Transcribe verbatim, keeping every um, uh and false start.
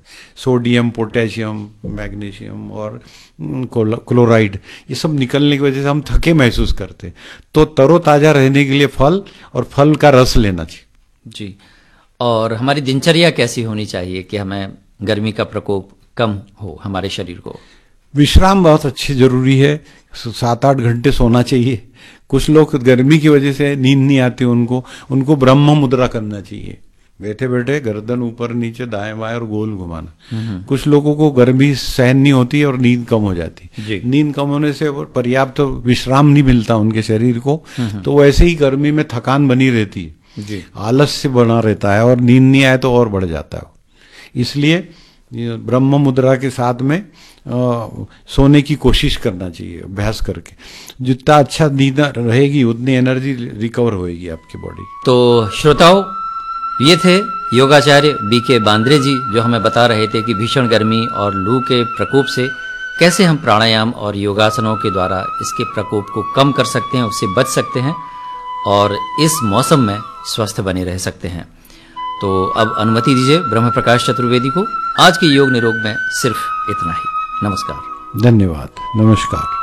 Sodium, potassium, magnesium और chloride, ये सब निकलने की वजह से हम थके महसूस करते हैं। तो तरोताज़ा रहने के लिए फल और फल का रस लेना चाहिए। जी, और हमारी दिनचर्या कैसी होनी चाहिए कि हमें गर्मी का प्रकोप कम हो हमारे शरीर को? विश्राम बहुत अच्छी जरूरी है, सात आठ घंटे सोना चाहिए। कुछ लोग गर्मी की वजह से नींद नहीं आती उनको उनको ब्रह्म मुद्रा करना चाहिए, बैठे बैठे गर्दन ऊपर नीचे दाएं बाएं और गोल घुमाना। कुछ लोगों को गर्मी सहन नहीं होती और नींद कम हो जाती। नींद कम होने से पर्याप्त तो विश्राम नहीं मिलता उनके शरीर को, तो वैसे ही गर्मी में थकान बनी रहती है जी। आलस से बना रहता है और नींद नहीं आए तो और बढ़ जाता है। इसलिए ब्रह्म मुद्रा के साथ में आ, सोने की कोशिश करना चाहिए अभ्यास करके। जितना अच्छा नींद रहेगी उतनी एनर्जी रिकवर होएगी आपकी बॉडी। तो श्रोताओं, ये थे योगाचार्य बी के बांद्रे जी, जो हमें बता रहे थे कि भीषण गर्मी और लू के प्रकोप से कैसे हम प्राणायाम और योगासनों के द्वारा इसके प्रकोप को कम कर सकते हैं, उससे बच सकते हैं और इस मौसम में स्वस्थ बने रह सकते हैं। तो अब अनुमति दीजिए ब्रह्म प्रकाश चतुर्वेदी को आज के योग निरोग में सिर्फ इतना ही। नमस्कार। धन्यवाद। नमस्कार।